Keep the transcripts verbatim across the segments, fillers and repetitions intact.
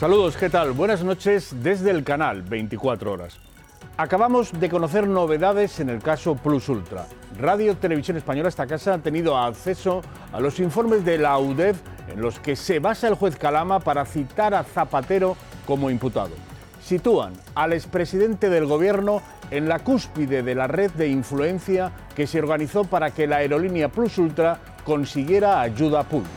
Saludos, ¿qué tal? Buenas noches desde el canal veinticuatro horas. Acabamos de conocer novedades en el caso Plus Ultra. Radio Televisión Española, esta casa, ha tenido acceso a los informes de la U D E F en los que se basa el juez Calama para citar a Zapatero como imputado. Sitúan al expresidente del gobierno en la cúspide de la red de influencia que se organizó para que la aerolínea Plus Ultra consiguiera ayuda pública.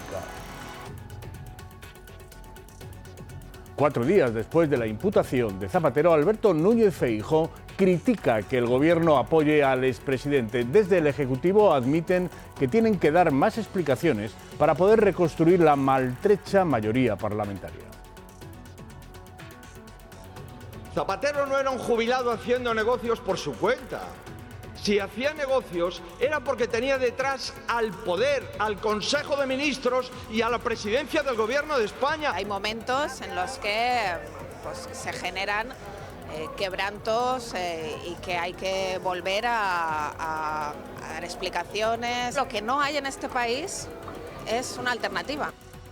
Cuatro días después de la imputación de Zapatero, Alberto Núñez Feijóo critica que el gobierno apoye al expresidente. Desde el Ejecutivo admiten que tienen que dar más explicaciones para poder reconstruir la maltrecha mayoría parlamentaria. Zapatero no era un jubilado haciendo negocios por su cuenta. Si hacía negocios era porque tenía detrás al poder, al Consejo de Ministros y a la presidencia del Gobierno de España. Hay momentos en los que pues, se generan eh, quebrantos eh, y que hay que volver a, a, a dar explicaciones. Lo que no hay en este país es una alternativa.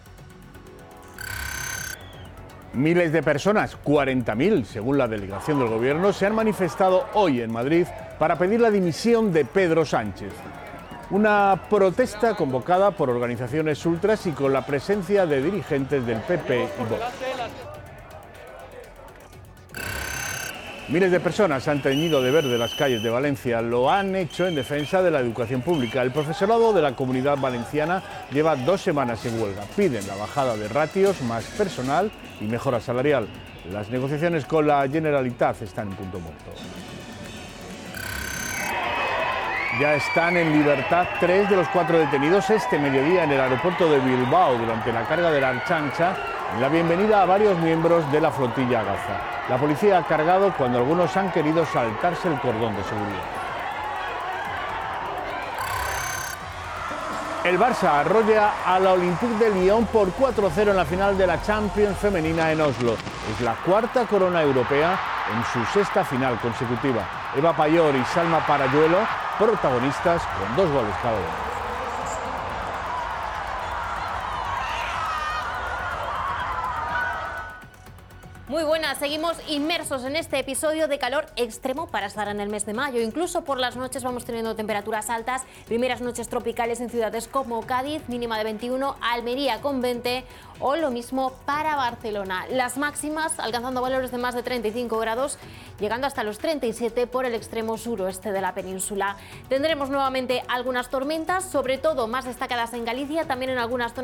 Miles de personas, cuarenta mil según la delegación del Gobierno, se han manifestado hoy en Madrid para pedir la dimisión de Pedro Sánchez. Una protesta convocada por organizaciones ultras y con la presencia de dirigentes del P P y Vox. Miles de personas han teñido de verde las calles de Valencia. Lo han hecho en defensa de la educación pública. El profesorado de la Comunidad Valenciana lleva dos semanas en huelga. Piden la bajada de ratios, más personal y mejora salarial. Las negociaciones con la Generalitat están en punto muerto. Ya están en libertad tres de los cuatro detenidos este mediodía en el aeropuerto de Bilbao durante la carga de la Archancha en la bienvenida a varios miembros de la flotilla Gaza. La policía ha cargado cuando algunos han querido saltarse el cordón de seguridad. El Barça arrolla a la Olympique de Lyon por cuatro cero en la final de la Champions femenina en Oslo. Es la cuarta corona europea en su sexta final consecutiva. Eva Payor y Salma Parayuelo, protagonistas con dos goles cada uno. Muy buenas, seguimos inmersos en este episodio de calor extremo para estar en el mes de mayo. Incluso por las noches vamos teniendo temperaturas altas, primeras noches tropicales en ciudades como Cádiz, mínima de veintiuno, Almería con veinte o lo mismo para Barcelona. Las máximas alcanzando valores de más de treinta y cinco grados, llegando hasta los treinta y siete por el extremo suroeste de la península. Tendremos nuevamente algunas tormentas, sobre todo más destacadas en Galicia, también en algunas zonas